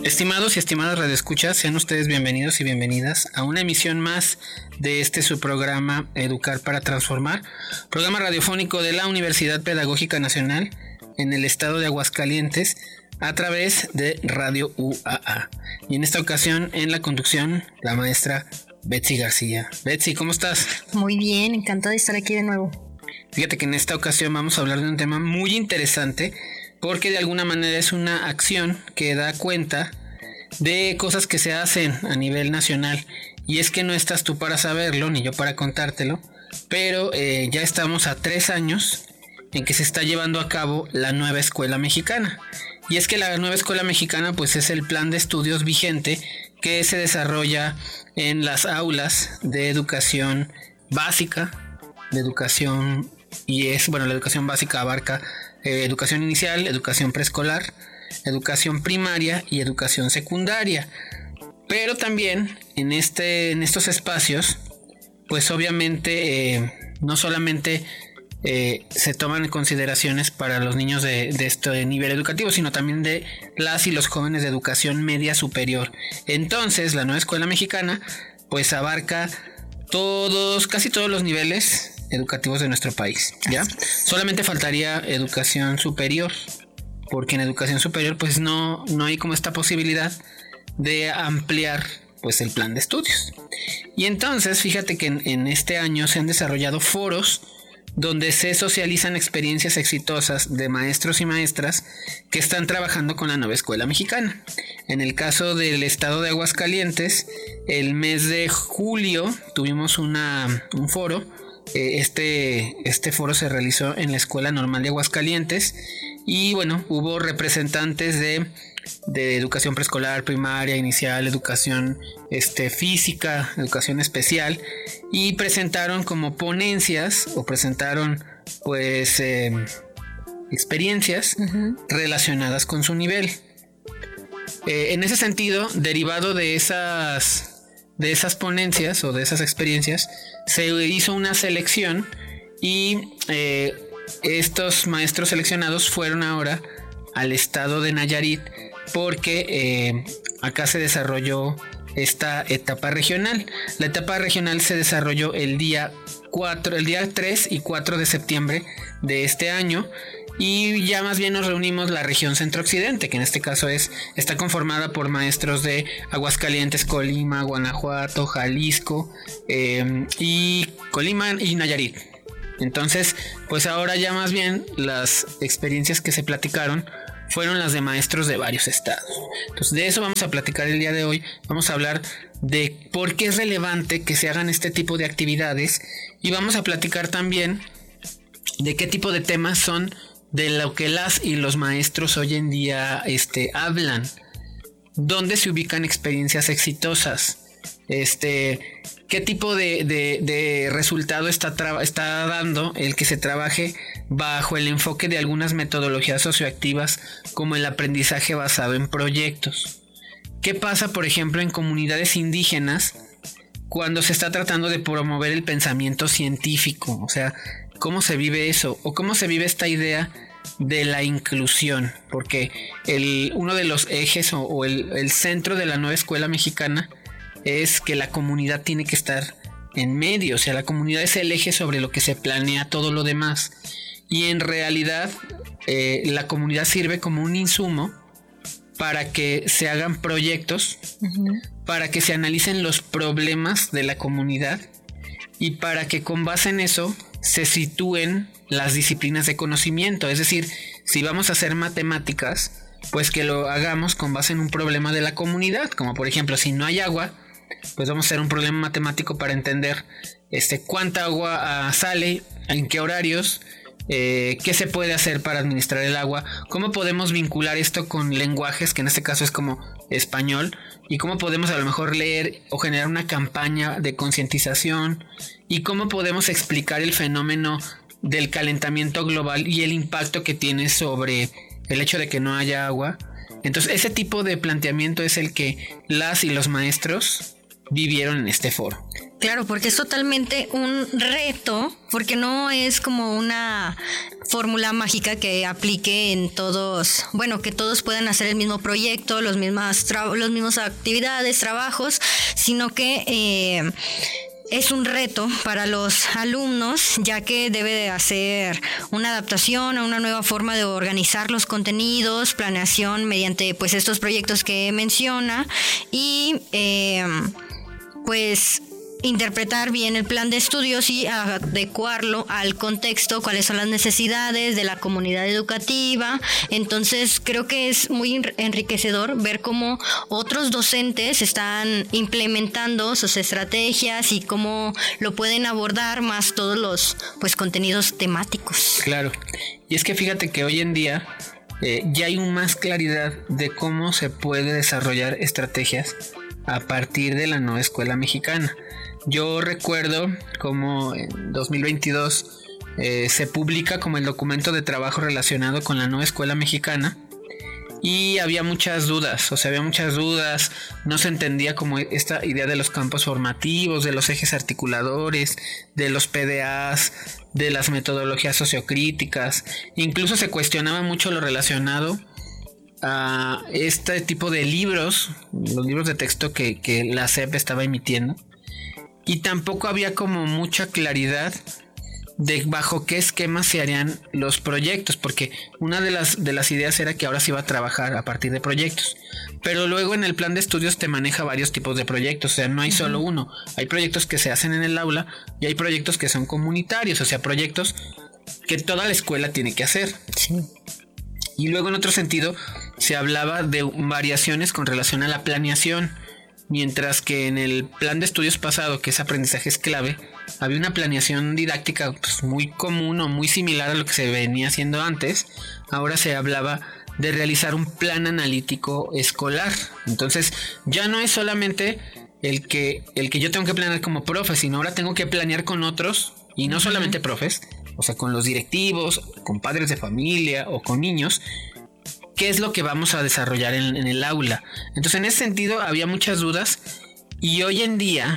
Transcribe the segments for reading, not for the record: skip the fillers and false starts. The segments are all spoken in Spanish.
Estimados y estimadas radioescuchas, sean ustedes bienvenidos y bienvenidas a una emisión más de su programa Educar para Transformar, programa radiofónico de la Universidad Pedagógica Nacional en el estado de Aguascalientes a través de Radio UAA. Y en esta ocasión en la conducción la maestra Betsy García. Betsy, ¿cómo estás? Muy bien, encantada de estar aquí de nuevo. Fíjate que en esta ocasión vamos a hablar de un tema muy interesante porque de alguna manera es una acción que da cuenta de cosas que se hacen a nivel nacional. Y es que no estás tú para saberlo, ni yo para contártelo, pero ya estamos a 3 años en que se está llevando a cabo la nueva escuela mexicana. Y es que la nueva escuela mexicana pues es el plan de estudios vigente que se desarrolla en las aulas de educación básica, de educación, la educación básica abarca educación inicial, educación preescolar, educación primaria y educación secundaria. Pero también en estos espacios, pues obviamente no solamente se toman consideraciones para los niños de este nivel educativo, sino también de las y los jóvenes de educación media superior. Entonces, la nueva escuela mexicana pues abarca casi todos los niveles educativos de nuestro país, ¿ya? Solamente faltaría educación superior, porque en educación superior pues no hay como esta posibilidad de ampliar pues el plan de estudios. Y entonces fíjate que en este año se han desarrollado foros donde se socializan experiencias exitosas de maestros y maestras que están trabajando con la nueva escuela mexicana. En el caso del estado de Aguascalientes, el mes de julio tuvimos un foro. Este foro se realizó en la Escuela Normal de Aguascalientes y bueno, hubo representantes de educación preescolar, primaria, inicial, educación física, educación especial, y presentaron como ponencias o presentaron pues experiencias relacionadas con su nivel. En ese sentido, derivado de esas ponencias o de esas experiencias, se hizo una selección y estos maestros seleccionados fueron ahora al estado de Nayarit porque acá se desarrolló esta etapa regional. La etapa regional se desarrolló el día 3 y 4 de septiembre de este año. Y ya más bien nos reunimos la región centro-occidente, que en este caso está conformada por maestros de Aguascalientes, Colima, Guanajuato, Jalisco, y Colima y Nayarit. Entonces, pues ahora ya más bien las experiencias que se platicaron fueron las de maestros de varios estados. Entonces, de eso vamos a platicar el día de hoy. Vamos a hablar de por qué es relevante que se hagan este tipo de actividades y vamos a platicar también de qué tipo de temas son de lo que las y los maestros hoy en día hablan, dónde se ubican experiencias exitosas, qué tipo de resultado está dando el que se trabaje bajo el enfoque de algunas metodologías socioactivas como el aprendizaje basado en proyectos. ¿Qué pasa, por ejemplo, en comunidades indígenas cuando se está tratando de promover el pensamiento científico? O sea, ¿cómo se vive eso? ¿O cómo se vive esta idea de la inclusión? Porque uno de los ejes o el centro de la nueva escuela mexicana es que la comunidad tiene que estar en medio. O sea, la comunidad es el eje sobre lo que se planea todo lo demás. Y en realidad la comunidad sirve como un insumo para que se hagan proyectos, para que se analicen los problemas de la comunidad y para que con base en eso se sitúen las disciplinas de conocimiento. Es decir, si vamos a hacer matemáticas, pues que lo hagamos con base en un problema de la comunidad, como por ejemplo, si no hay agua, pues vamos a hacer un problema matemático para entender cuánta agua sale, en qué horarios, qué se puede hacer para administrar el agua, cómo podemos vincular esto con lenguajes, que en este caso es como español, y cómo podemos a lo mejor leer o generar una campaña de concientización, y cómo podemos explicar el fenómeno del calentamiento global y el impacto que tiene sobre el hecho de que no haya agua. Entonces, ese tipo de planteamiento es el que las y los maestros vivieron en este foro. Claro, porque es totalmente un reto, porque no es como una fórmula mágica que aplique en todos, bueno, que todos puedan hacer el mismo proyecto, los mismos actividades, trabajos, sino que es un reto para los alumnos, ya que debe de hacer una adaptación a una nueva forma de organizar los contenidos, planeación mediante pues estos proyectos que menciona y pues interpretar bien el plan de estudios y adecuarlo al contexto, cuáles son las necesidades de la comunidad educativa. Entonces creo que es muy enriquecedor ver cómo otros docentes están implementando sus estrategias y cómo lo pueden abordar, más todos los pues contenidos temáticos. Claro, y es que fíjate que hoy en día ya hay más claridad de cómo se puede desarrollar estrategias a partir de la nueva escuela mexicana. Yo recuerdo como en 2022 se publica como el documento de trabajo relacionado con la nueva escuela mexicana y había muchas dudas, no se entendía como esta idea de los campos formativos, de los ejes articuladores, de los PDAs, de las metodologías sociocríticas, incluso se cuestionaba mucho lo relacionado a este tipo de libros, los libros de texto que la SEP estaba emitiendo. Y tampoco había como mucha claridad de bajo qué esquema se harían los proyectos, porque una de las ideas era que ahora se iba a trabajar a partir de proyectos, pero luego en el plan de estudios te maneja varios tipos de proyectos, o sea, no hay solo uno, hay proyectos que se hacen en el aula y hay proyectos que son comunitarios, o sea, proyectos que toda la escuela tiene que hacer. Sí. Y luego en otro sentido se hablaba de variaciones con relación a la planeación. Mientras que en el plan de estudios pasado, que es aprendizaje es clave, había una planeación didáctica pues, muy común o muy similar a lo que se venía haciendo antes. Ahora se hablaba de realizar un plan analítico escolar. Entonces ya no es solamente el que yo tengo que planear como profe, sino ahora tengo que planear con otros, y no solamente profes, o sea, con los directivos, con padres de familia o con niños. ¿Qué es lo que vamos a desarrollar en el aula? Entonces, en ese sentido, había muchas dudas. Y hoy en día,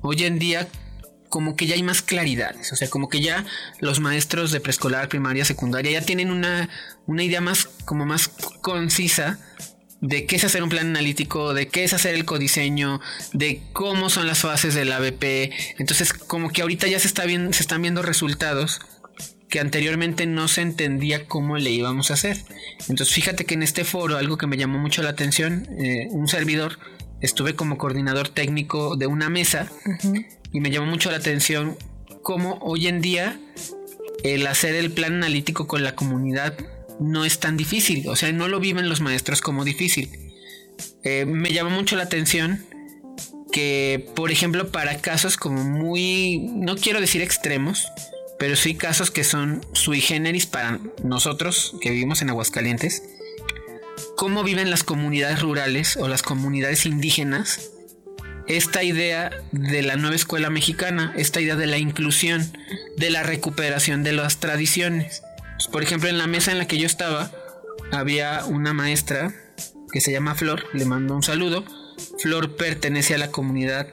como que ya hay más claridades. O sea, como que ya los maestros de preescolar, primaria, secundaria, ya tienen una idea más concisa de qué es hacer un plan analítico, de qué es hacer el codiseño, de cómo son las fases del ABP. Entonces, como que ahorita ya se están viendo resultados que anteriormente no se entendía cómo le íbamos a hacer. Entonces fíjate que en este foro algo que me llamó mucho la atención, un servidor, estuve como coordinador técnico de una mesa y me llamó mucho la atención cómo hoy en día el hacer el plan analítico con la comunidad no es tan difícil, o sea, no lo viven los maestros como difícil. Me llamó mucho la atención que, por ejemplo, para casos como muy, no quiero decir extremos, pero sí casos que son sui generis para nosotros que vivimos en Aguascalientes, cómo viven las comunidades rurales o las comunidades indígenas esta idea de la nueva escuela mexicana, esta idea de la inclusión, de la recuperación de las tradiciones. Pues, por ejemplo, en la mesa en la que yo estaba había una maestra que se llama Flor, le mando un saludo. Flor pertenece a la comunidad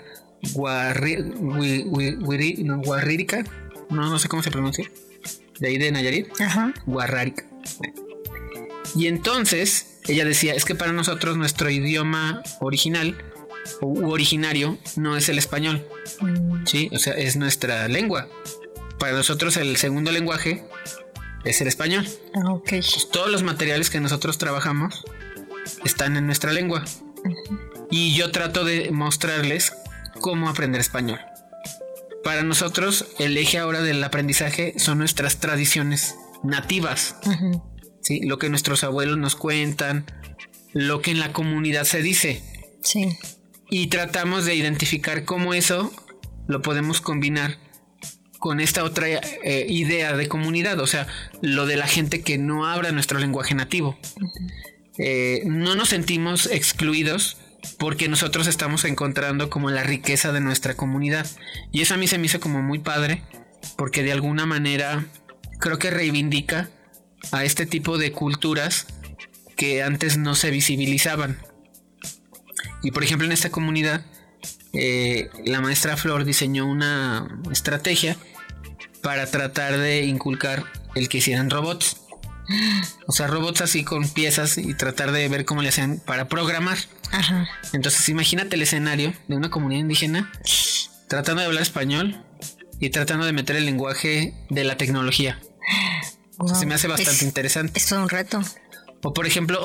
guarrírica, no sé cómo se pronuncia, de ahí de Nayarit. Guarrárica. Y entonces ella decía, es que para nosotros nuestro idioma original u originario no es el español, sí, o sea, es nuestra lengua. Para nosotros el segundo lenguaje es el español. Okay. Pues todos los materiales que nosotros trabajamos están en nuestra lengua. Y yo trato de mostrarles cómo aprender español. Para nosotros el eje ahora del aprendizaje son nuestras tradiciones nativas, ¿sí? Lo que nuestros abuelos nos cuentan, lo que en la comunidad se dice. Sí. Y tratamos de identificar cómo eso lo podemos combinar con esta otra idea de comunidad, o sea, lo de la gente que no habla nuestro lenguaje nativo. No nos sentimos excluidos porque nosotros estamos encontrando como la riqueza de nuestra comunidad. Y eso a mí se me hizo como muy padre, porque de alguna manera creo que reivindica a este tipo de culturas que antes no se visibilizaban. Y por ejemplo en esta comunidad la maestra Flor diseñó una estrategia para tratar de inculcar el que hicieran robots. O sea, robots así con piezas y tratar de ver cómo le hacían para programar. Ajá. Entonces imagínate el escenario de una comunidad indígena tratando de hablar español y tratando de meter el lenguaje de la tecnología. Wow. O sea, se me hace bastante interesante. Es todo un reto. O por ejemplo,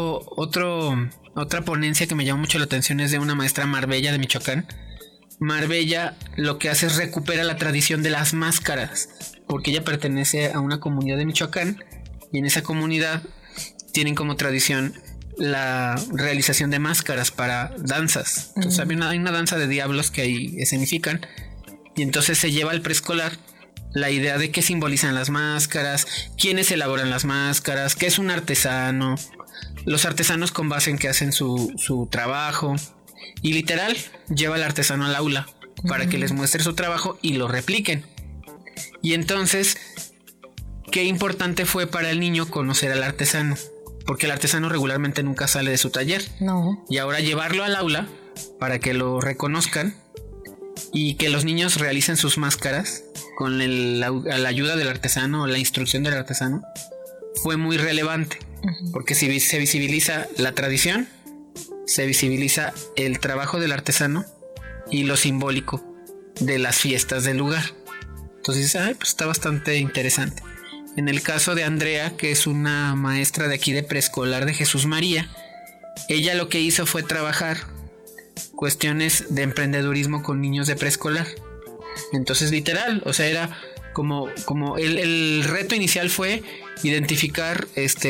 otra ponencia que me llamó mucho la atención es de una maestra Marbella de Michoacán. Marbella lo que hace es recupera la tradición de las máscaras, porque ella pertenece a una comunidad de Michoacán y en esa comunidad tienen como tradición la realización de máscaras para danzas. Entonces hay una danza de diablos que ahí escenifican y entonces se lleva al preescolar la idea de qué simbolizan las máscaras, quiénes elaboran las máscaras, qué es un artesano, los artesanos con base en que hacen su trabajo y literal lleva al artesano al aula para que les muestre su trabajo y lo repliquen. Y entonces, qué importante fue para el niño conocer al artesano, porque el artesano regularmente nunca sale de su taller. No. Y ahora llevarlo al aula para que lo reconozcan y que los niños realicen sus máscaras con la ayuda del artesano o la instrucción del artesano fue muy relevante, porque se visibiliza la tradición, se visibiliza el trabajo del artesano y lo simbólico de las fiestas del lugar. Entonces, pues está bastante interesante. En el caso de Andrea, que es una maestra de aquí de preescolar de Jesús María, ella lo que hizo fue trabajar cuestiones de emprendedurismo con niños de preescolar. Entonces, literal, o sea, era como el reto inicial fue identificar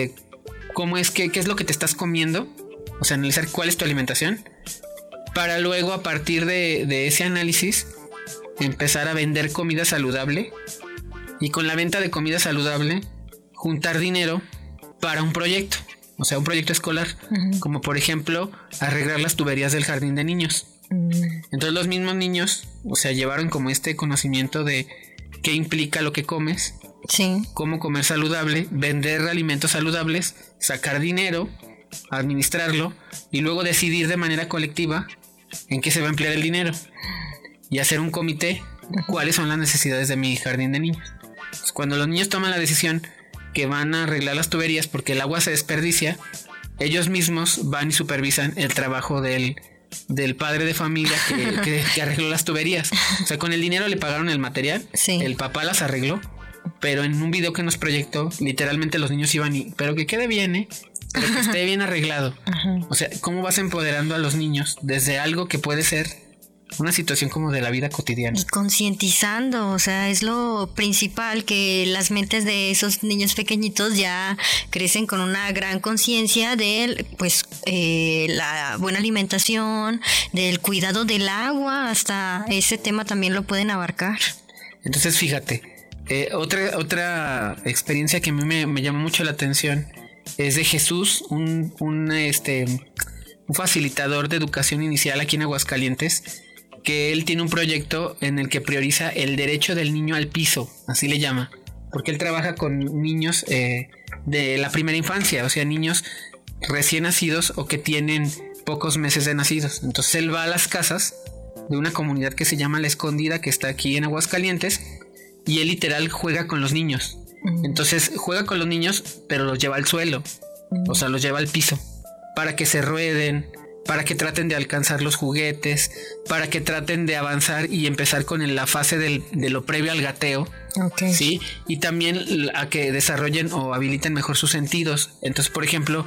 cómo es qué es lo que te estás comiendo, o sea, analizar cuál es tu alimentación, para luego a partir de ese análisis empezar a vender comida saludable y con la venta de comida saludable juntar dinero para un proyecto, o sea, un proyecto escolar, como por ejemplo arreglar las tuberías del jardín de niños. Entonces los mismos niños, o sea, llevaron como este conocimiento de qué implica lo que comes, sí, cómo comer saludable, vender alimentos saludables, sacar dinero, administrarlo y luego decidir de manera colectiva en qué se va a emplear el dinero y hacer un comité, cuáles son las necesidades de mi jardín de niños. Pues cuando los niños toman la decisión que van a arreglar las tuberías porque el agua se desperdicia, ellos mismos van y supervisan el trabajo del padre de familia que arregló las tuberías. O sea, con el dinero le pagaron el material, sí, el papá las arregló, pero en un video que nos proyectó, literalmente los niños iban pero que quede bien, pero que esté bien arreglado. O sea, ¿cómo vas empoderando a los niños desde algo que puede ser una situación como de la vida cotidiana? Y concientizando, o sea, es lo principal, que las mentes de esos niños pequeñitos ya crecen con una gran conciencia de la buena alimentación, del cuidado del agua, hasta ese tema también lo pueden abarcar. Entonces, fíjate, otra experiencia que a mí me llamó mucho la atención es de Jesús, un facilitador de educación inicial aquí en Aguascalientes, que él tiene un proyecto en el que prioriza el derecho del niño al piso, así le llama, porque él trabaja con niños de la primera infancia, o sea, niños recién nacidos o que tienen pocos meses de nacidos. Entonces él va a las casas de una comunidad que se llama La Escondida, que está aquí en Aguascalientes, y él literal juega con los niños. Entonces juega con los niños, pero los lleva al suelo, o sea, los lleva al piso, para que se rueden, para que traten de alcanzar los juguetes, para que traten de avanzar y empezar con la fase de lo previo al gateo. Okay. ¿Sí? Y también a que desarrollen o habiliten mejor sus sentidos. Entonces, por ejemplo,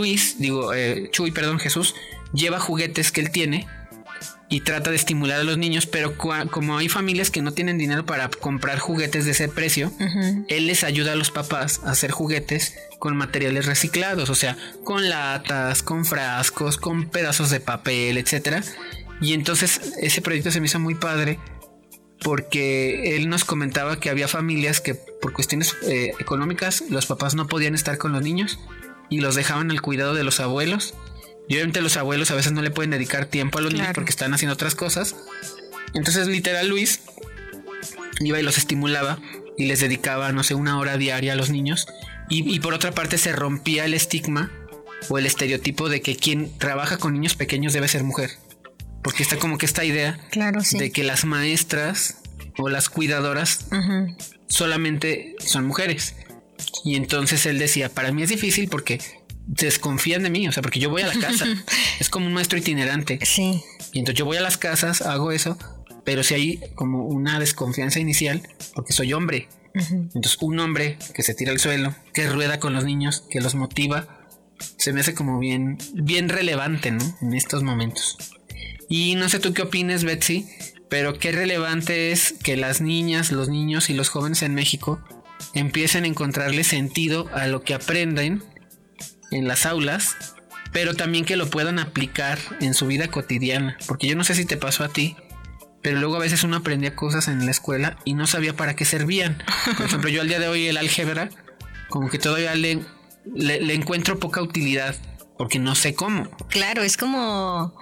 Jesús lleva juguetes que él tiene y trata de estimular a los niños, pero como hay familias que no tienen dinero para comprar juguetes de ese precio, él les ayuda a los papás a hacer juguetes con materiales reciclados, o sea, con latas, con frascos, con pedazos de papel, etcétera. Y entonces ese proyecto se me hizo muy padre, porque él nos comentaba que había familias que por cuestiones económicas los papás no podían estar con los niños y los dejaban al cuidado de los abuelos. Y obviamente los abuelos a veces no le pueden dedicar tiempo a los niños porque están haciendo otras cosas. Entonces literal Luis iba y los estimulaba y les dedicaba, no sé, 1 hora diaria a los niños. Y por otra parte se rompía el estigma o el estereotipo de que quien trabaja con niños pequeños debe ser mujer. porque está como que esta idea Claro, sí. de que las maestras o las cuidadoras solamente son mujeres. Y entonces él decía, para mí es difícil porque desconfían de mí, o sea, porque yo voy a la casa. Es como un maestro itinerante. Sí. Y entonces yo voy a las casas, hago eso, pero si hay como una desconfianza inicial, porque soy hombre. Entonces un hombre que se tira al suelo, que rueda con los niños, que los motiva, se me hace como bien relevante, ¿no? En estos momentos. Y no sé tú qué opines, Betsy, pero qué relevante es que las niñas, los niños y los jóvenes en México empiecen a encontrarle sentido a lo que aprenden en las aulas, pero también que lo puedan aplicar en su vida cotidiana. Porque yo no sé si te pasó a ti, pero luego a veces uno aprendía cosas en la escuela y no sabía para qué servían. Por ejemplo, yo al día de hoy el álgebra, como que todavía le encuentro poca utilidad, porque no sé cómo. Claro, es como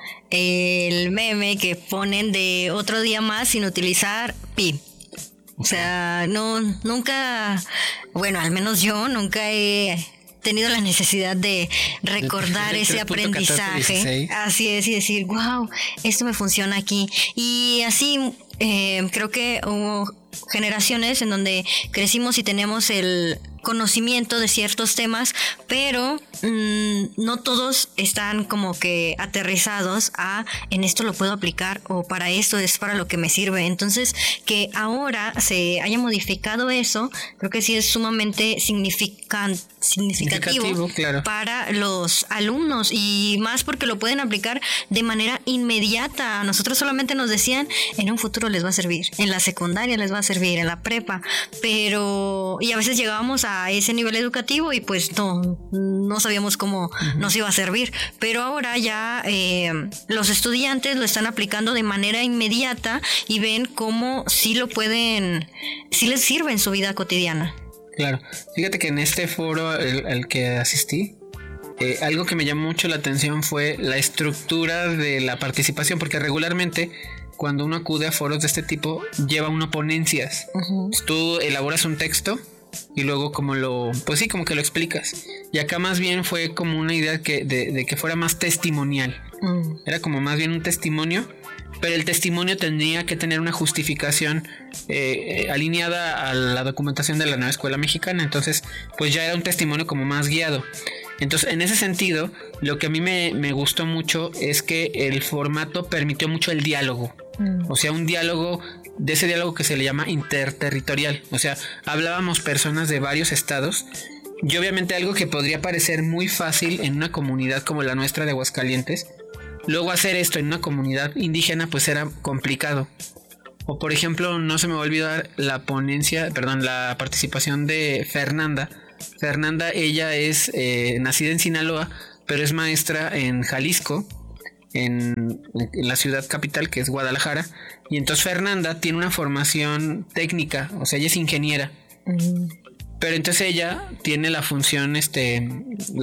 el meme que ponen de otro día más sin utilizar pi. O sea, nunca, bueno, al menos yo nunca he tenido la necesidad de recordar ese aprendizaje. Así es, y decir, wow, esto me funciona aquí. Y así creo que hubo generaciones en donde crecimos y tenemos el conocimiento de ciertos temas, pero no todos están como que aterrizados a en esto lo puedo aplicar o para esto es para lo que me sirve. Entonces, que ahora se haya modificado eso, creo que sí es sumamente significativo claro, para los alumnos, y más porque lo pueden aplicar de manera inmediata. A nosotros solamente nos decían en un futuro les va a servir, en la secundaria les va a servir, en la prepa, pero y a veces llegábamos a ese nivel educativo y pues no sabíamos cómo nos iba a servir, pero ahora ya los estudiantes lo están aplicando de manera inmediata y ven cómo sí lo pueden, sí les sirve en su vida cotidiana. Claro, fíjate que en este foro al que asistí, algo que me llamó mucho la atención fue la estructura de la participación, porque regularmente cuando uno acude a foros de este tipo lleva uno ponencias. Tú elaboras un texto y luego como que lo explicas. Y acá más bien fue como una idea de que fuera más testimonial. Era como más bien un testimonio, pero el testimonio tendría que tener una justificación alineada a la documentación de la nueva escuela mexicana. Entonces pues ya era un testimonio como más guiado. Entonces en ese sentido lo que a mí me gustó mucho es que el formato permitió mucho el diálogo. O sea, un diálogo, de ese diálogo que se le llama interterritorial. O sea, hablábamos personas de varios estados. Y obviamente algo que podría parecer muy fácil en una comunidad como la nuestra de Aguascalientes, luego hacer esto en una comunidad indígena pues era complicado. O por ejemplo, no se me va a olvidar la participación de Fernanda. Fernanda, ella es nacida en Sinaloa, pero es maestra en Jalisco, en la ciudad capital, que es Guadalajara. Y entonces Fernanda tiene una formación técnica, o sea, ella es ingeniera. Pero entonces ella tiene la función